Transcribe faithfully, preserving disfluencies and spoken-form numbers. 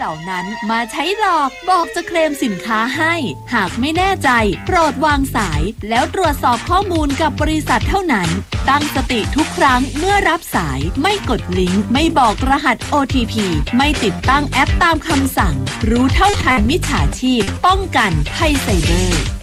เหล่านั้นมาใช้หลอกบอกจะเคลมสินค้าให้หากไม่แน่ใจโปรดวางสายแล้วตรวจสอบข้อมูลกับบริษัทเท่านั้นตั้งสติทุกครั้งเมื่อรับสายไม่กดลิงก์ไม่บอกรหัส โอ ที พี ไม่ติดตั้งแอปตามคำสั่งรู้เท่าทันมิจฉาชีพป้องกันภัยไซเบอร์